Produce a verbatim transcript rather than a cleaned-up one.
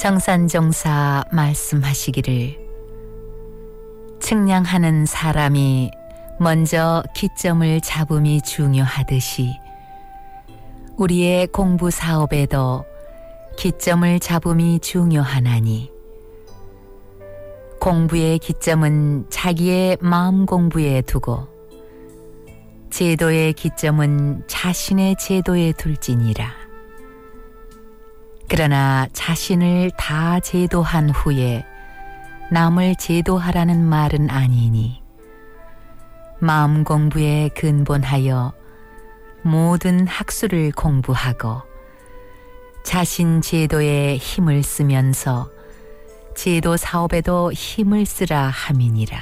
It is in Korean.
정산종사 말씀하시기를 측량하는 사람이 먼저 기점을 잡음이 중요하듯이 우리의 공부 사업에도 기점을 잡음이 중요하나니 공부의 기점은 자기의 마음 공부에 두고 제도의 기점은 자신의 제도에 둘지니라. 그러나 자신을 다 제도한 후에 남을 제도하라는 말은 아니니 마음 공부에 근본하여 모든 학술을 공부하고 자신 제도에 힘을 쓰면서 제도 사업에도 힘을 쓰라 함이니라.